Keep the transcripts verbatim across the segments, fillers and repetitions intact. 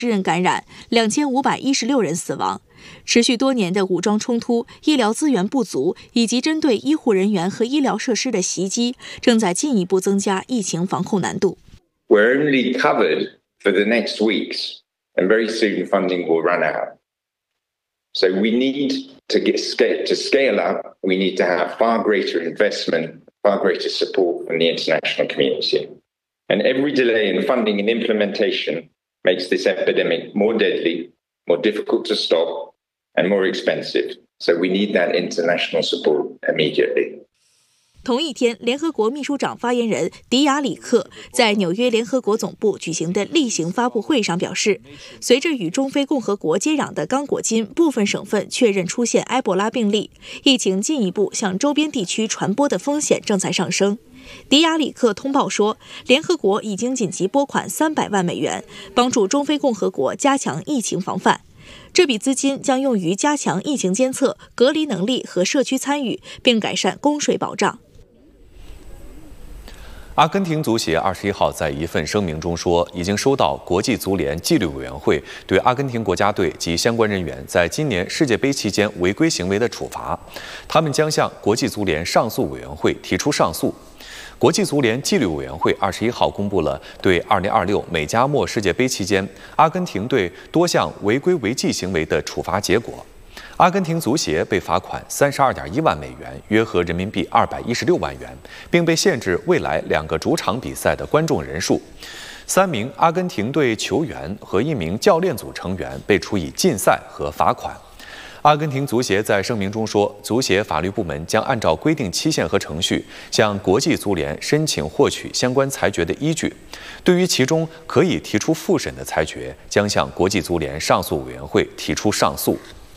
人感染，两千五百一十六人死亡。持续多年的武装冲突、医疗资源不足以及针对医护人员和医疗设施的袭击，正在进一步增加疫情防控难度。 We're only covered for the next weeks, and very soon funding will run out. So we need to get scale, to scale up. We need to have far greater investment, far greater support from the international community. And every delay in funding and implementation makes this epidemic more deadly, more difficult to stop, and more expensive. So we need that international support immediately. 同一天，联合国秘书长发言人迪亚里克在纽约联合国总部举行的例行发布会上表示，随着与中非共和国接壤的刚果金部分省份确认出现埃博拉病例，疫情进一步向周边地区传播的风险正在上升。迪亚里克通报说，联合国已经紧急拨款三百万美元，帮助中非共和国加强疫情防范。这笔资金将用于加强疫情监测、隔离能力和社区参与，并改善供水保障。 阿根廷足协二十一号在一份声明中说，已经收到国际足联纪律委员会对阿根廷国家队及相关人员在今年世界杯期间违规行为的处罚，他们将向国际足联上诉委员会提出上诉。国际足联纪律委员会二十一号公布了对二零二六美加墨世界杯期间阿根廷队多项违规违纪行为的处罚结果。阿根廷足协被罚款三十二点一万美元，约合人民币二百一十六万元，并被限制未来两个主场比赛的观众人数。三名阿根廷队球员和一名教练组成员被处以禁赛和罚款。阿根廷足协在声明中说，足协法律部门将按照规定期限和程序向国际足联申请获取相关裁决的依据，对于其中可以提出复审的裁决，将向国际足联上诉委员会提出上诉。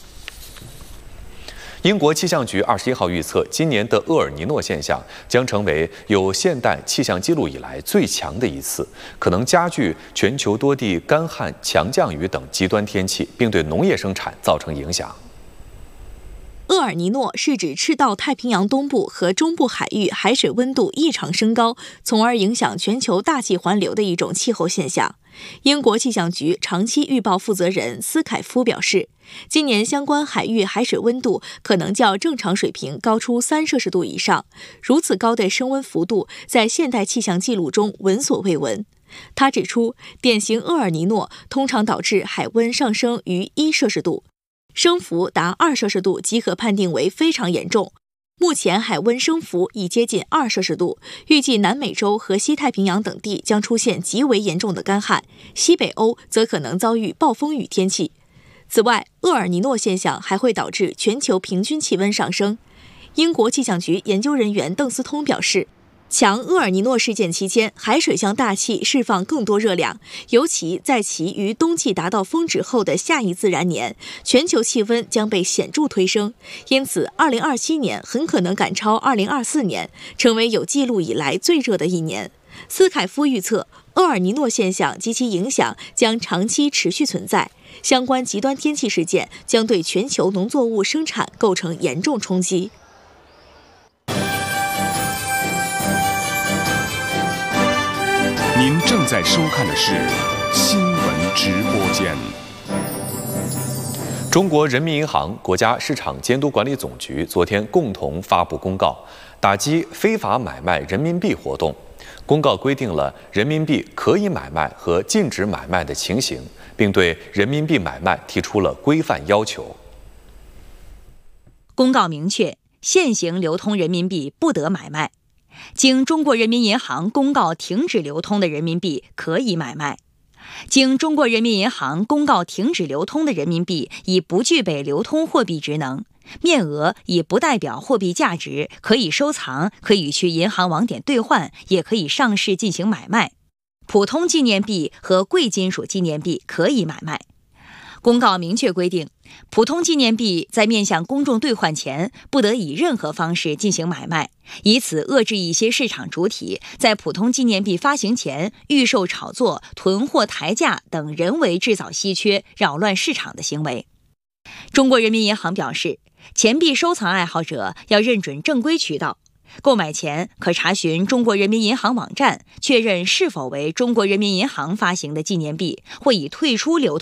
英国气象局二十一号预测，今年的厄尔尼诺现象将成为有现代气象记录以来最强的一次，可能加剧全球多地干旱、强降雨等极端天气，并对农业生产造成影响。 厄尔尼诺是指赤道太平洋东部和中部海域海水温度异常升高，从而影响全球大气环流的一种气候现象。英国气象局长期预报负责人斯凯夫表示，今年相关海域海水温度可能较正常水平高出三摄氏度以上，如此高的升温幅度在现代气象记录中闻所未闻。他指出，典型厄尔尼诺通常导致海温上升逾一摄氏度，升幅达二摄氏度即可判定为非常严重。目前海温升幅已接近二摄氏度，预计南美洲和西太平洋等地将出现极为严重的干旱，西北欧则可能遭遇暴风雨天气。此外，厄尔尼诺现象还会导致全球平均气温上升。英国气象局研究人员邓斯通表示，强厄尔尼诺事件期间，海水向大气释放更多热量，尤其在其于冬季达到峰值后的下一自然年，全球气温将被显著推升。因此，二零二七年很可能赶超二零二四年，成为有记录以来最热的一年。斯凯夫预测，厄尔尼诺现象及其影响将长期持续存在，相关极端天气事件将对全球农作物生产构成严重冲击。 您正在收看的是新闻直播间。 中国人民银行、国家市场监督管理总局昨天共同发布公告，打击非法买卖人民币活动。公告规定了人民币可以买卖和禁止买卖的情形，并对人民币买卖提出了规范要求。 公告明确，现行流通人民币不得买卖。经中国人民银行公告停止流通的人民币可以买卖，经中国人民银行公告停止流通的人民币已不具备流通货币职能，面额已不代表货币价值，可以收藏，可以去银行网点兑换，也可以上市进行买卖。普通纪念币和贵金属纪念币可以买卖。公告明确规定，普通纪念币在面向公众兑换前，不得以任何方式进行买卖，以此遏制一些市场主体在普通纪念币发行前预售炒作、囤货抬价等人为制造稀缺、扰乱市场的行为。中国人民银行表示，钱币收藏爱好者要认准正规渠道，购买前可查询中国人民银行网站，确认是否为中国人民银行发行的纪念币，或已退出流通